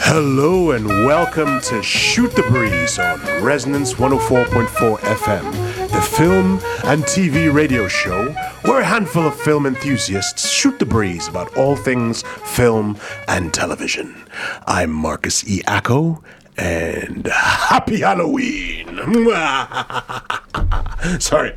Hello and welcome to Shoot the Breeze on Resonance 104.4 FM, the film and TV radio show where a handful of film enthusiasts shoot the breeze about all things film and television. I'm Marcus E. Acko, and happy Halloween! Sorry.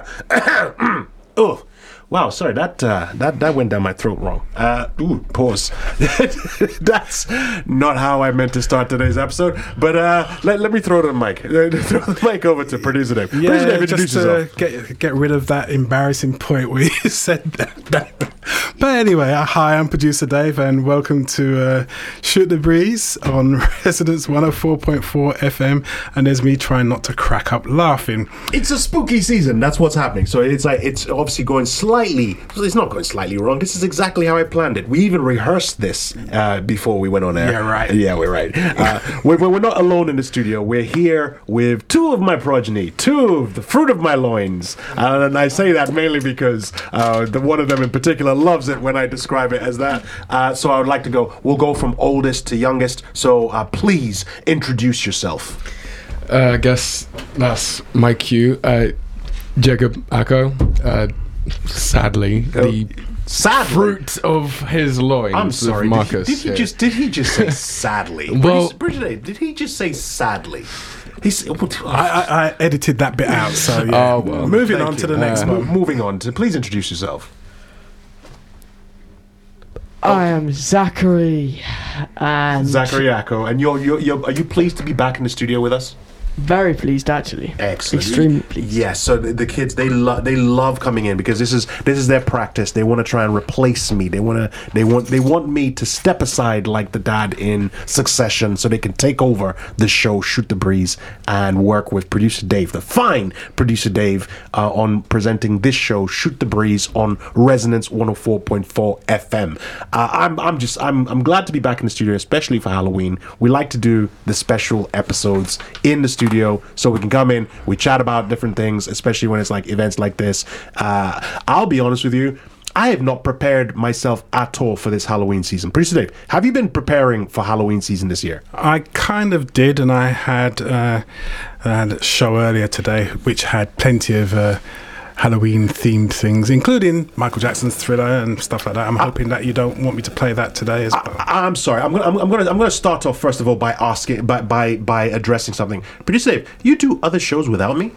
Oh. Wow, sorry, that went down my throat wrong. Pause. That's not how I meant to start today's episode. But let me throw the mic. Throw the mic over to Producer Dave. Yeah, Producer Dave, introduce yourself. Get rid of that embarrassing point where you said that. But anyway, hi, I'm Producer Dave, and welcome to Shoot the Breeze on Resonance 104.4 FM. And there's me trying not to crack up laughing. It's a spooky season. That's what's happening. So it's obviously going it's not going slightly wrong. This is exactly how I planned it. We even rehearsed this before we went on air. Yeah, right. Yeah, we're right. We're not alone in the studio. We're here with two of my progeny, two of the fruit of my loins. And I say that mainly because one of them in particular loves it when I describe it as that. So I would like to we'll go from oldest to youngest. So please introduce yourself. I guess that's my cue. Jacob Acko. Sadly, the fruit of his loins. I'm sorry, Marcus. Did he just say sadly? Well, Bridget, did he just say sadly? I edited that bit out, so yeah. Oh, well, moving on to the next one. Moving on to, please introduce yourself. I am Zachary, and Zachary Acko, and are you pleased to be back in the studio with us? very pleased actually. Excellent. Extremely pleased. Yes, so the kids they love coming in because this is their practice. They want to try and replace me. They want me to step aside like the dad in Succession so they can take over the show Shoot the Breeze and work with producer Dave, the fine producer Dave, on presenting this show Shoot the Breeze on Resonance 104.4 FM. I'm glad to be back in the studio, especially for Halloween. We like to do the special episodes in the studio so we can come in, we chat about different things, especially when it's like events like this. I'll be honest with you, I have not prepared myself at all for this Halloween season. Producer Dave, have you been preparing for Halloween season this year? I kind of did, and I had a show earlier today which had plenty of Halloween themed things, including Michael Jackson's Thriller and stuff like that. I'm hoping that you don't want me to play that today. I'm sorry. I'm gonna start off first of all by asking by addressing something. Producer Dave, you do other shows without me?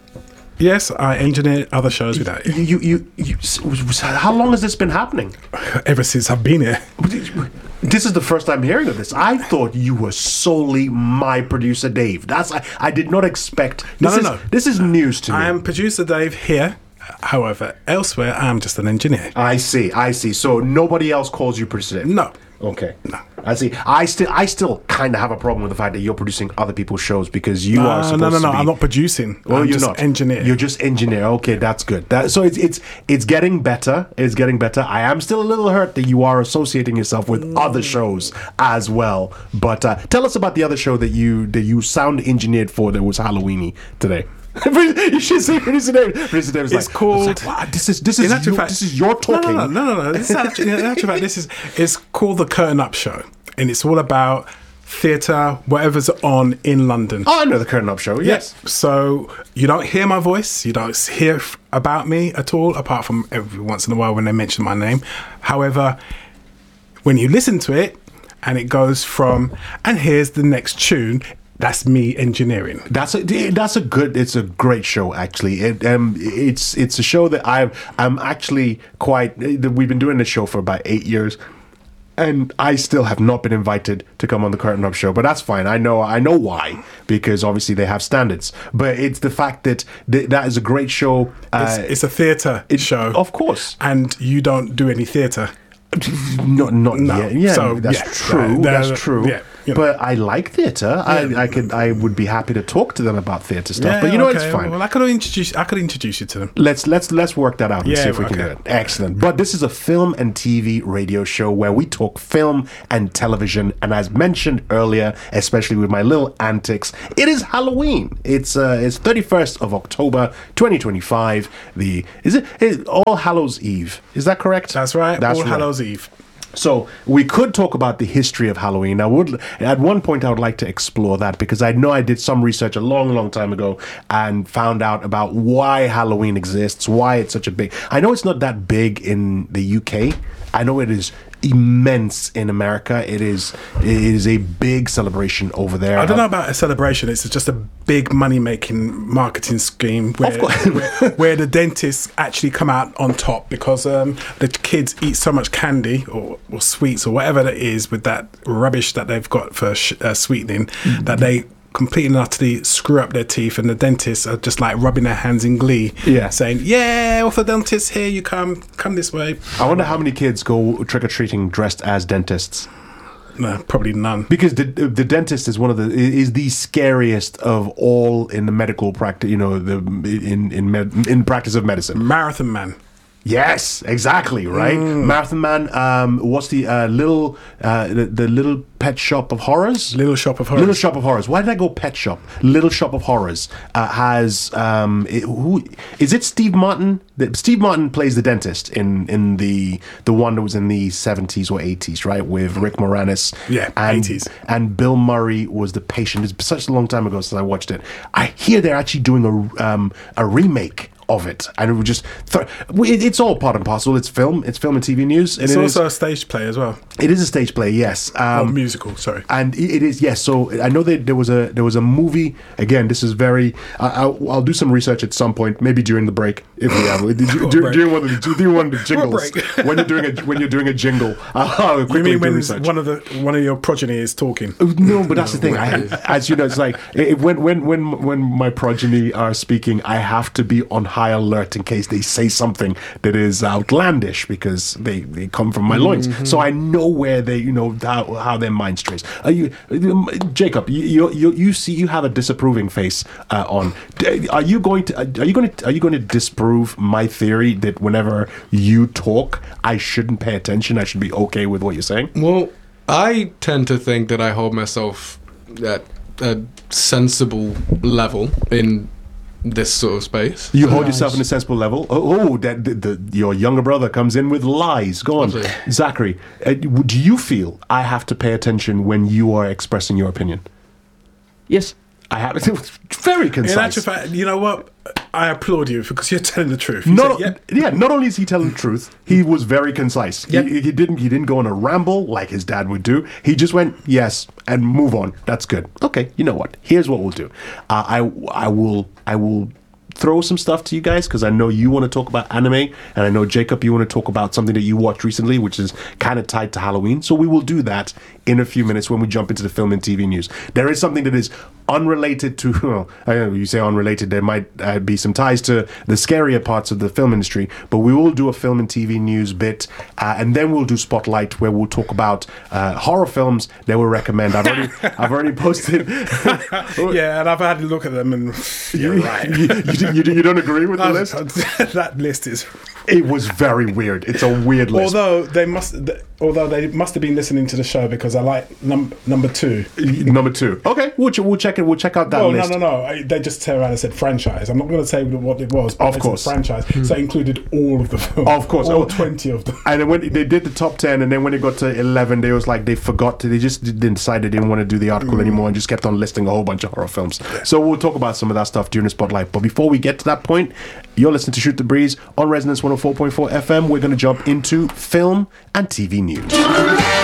Yes, I engineer other shows without you. You how long has this been happening? Ever since I've been here. This is the first time hearing of this. I thought you were solely my producer Dave. I did not expect. No. This is news to me. I am producer Dave here. However, elsewhere, I'm just an engineer. I see. So nobody else calls you producer Dave? No. Okay. No. I see. I still kind of have a problem with the fact that you're producing other people's shows because you are supposed to be... No. I'm not producing. Well, you're just not. Engineer. You're just engineer. Okay, that's good. So it's getting better. It's getting better. I am still a little hurt that you are associating yourself with other shows as well. But tell us about the other show that you sound engineered for that was Halloweeny today. You should say Producer Dave. Producer Dave is it's called. Wow, this is your talking. No. This is actually, in actual fact, it's called The Curtain Up Show, and it's all about theatre, whatever's on in London. Oh, I know The Curtain Up Show. Yes. So you don't hear my voice, you don't hear about me at all, apart from every once in a while when they mention my name. However, when you listen to it, and it goes from, and here's the next tune. That's me engineering. It's a great show actually. It's a show that I'm actually we've been doing this show for about 8 years, and I still have not been invited to come on the Curtain Up Show. But that's fine. I know why, because obviously they have standards. But it's the fact that that is a great show. It's a theatre show, of course, and you don't do any theatre. Not yet. Yeah, so, that's true. That's true. Yeah. You know. But I like theatre. Yeah. I would be happy to talk to them about theatre stuff. Yeah, but it's fine. Well, I could introduce you to them. Let's work that out and see if we can do it. Excellent. But this is a film and TV radio show where we talk film and television. And as mentioned earlier, especially with my little antics, it is Halloween. It's 31st of October, 2025. Is All Hallows Eve? Is that correct? That's right. All Hallows Eve. So we could talk about the history of Halloween. I would, at one point, I would like to explore that because I know I did some research a long, long time ago and found out about why Halloween exists, why it's such a big. I know it's not that big in the UK. I know it is immense in America. It is a big celebration over there. I don't know about a celebration. It's just a big money-making marketing scheme where the dentists actually come out on top because the kids eat so much candy or sweets or whatever it is with that rubbish that they've got for sweetening that they completely and utterly screw up their teeth, and the dentists are just like rubbing their hands in glee, saying, "Yeah, orthodontist, here you come this way." I wonder how many kids go trick or treating dressed as dentists. No, probably none. Because the dentist is is the scariest of all in the medical practice. You know, in practice of medicine. Marathon Man. Yes, exactly, right. Marathon Man. What's the little pet shop of horrors? Little Shop of Horrors. Little Shop of Horrors. Why did I go pet shop? Little Shop of Horrors has who is it? Steve Martin. Steve Martin plays the dentist in the one that was in the 70s or 80s, right? With Rick Moranis. Yeah, and, 80s. And Bill Murray was the patient. It's such a long time ago since I watched it. I hear they're actually doing a remake of it, and it would just it's all part and parcel. It's film and TV news, and it's also a stage play as well. It is a stage play, yes. Musical, sorry. And it is, yes. So I know that there was a movie. Again, this is very. I'll do some research at some point, maybe during the break if we have during one of the jingles when you're doing a jingle. I'll quickly you mean when research. one of your progeny is talking? No, but that's the thing. As you know, it's like when my progeny are speaking, I have to be on high alert in case they say something that is outlandish because they come from my loins. So I know where they, how their mind strays. Jacob? You see, you have a disapproving face on. Are you going to disprove my theory that whenever you talk, I shouldn't pay attention? I should be okay with what you're saying? Well, I tend to think that I hold myself at a sensible level in this sort of space. You hold yourself in a sensible level. Your younger brother comes in with lies. Go on, Absolutely. Zachary. Do you feel I have to pay attention when you are expressing your opinion? Yes. I have. Very concise. In actual fact, you know what? I applaud you because you're telling the truth. Not only is he telling the truth, he was very concise. Yep. He didn't go on a ramble like his dad would do. He just went yes and move on. That's good. Okay, you know what? Here's what we'll do. I will throw some stuff to you guys because I know you want to talk about anime, and I know, Jacob, you want to talk about something that you watched recently, which is kind of tied to Halloween. So we will do that in a few minutes when we jump into the film and TV news. There is something that is unrelated to, well, I know you say unrelated, there might be some ties to the scarier parts of the film industry, but we will do a film and TV news bit, and then we'll do Spotlight, where we'll talk about horror films that we recommend. I've already posted. Yeah, and I've had a look at them, and you're right. You don't agree with the list? That list is. It was very weird. It's a weird list. Although they must have been listening to the show because I like number 2. Number 2. Okay, we'll check it. We'll check out that list. No. They just turned around and said franchise. I'm not going to say what it was. But of course, franchise. So it included all of the films. Of course, all 20 of them. And then when they did the top 10, and then when it got to 11, they was like they forgot to. They just didn't decide they didn't want to do the article anymore, and just kept on listing a whole bunch of horror films. Yeah. So we'll talk about some of that stuff during the Spotlight. But before we get to that point, you're listening to Shoot the Breeze on Resonance 104.4 FM. We're going to jump into film and TV news.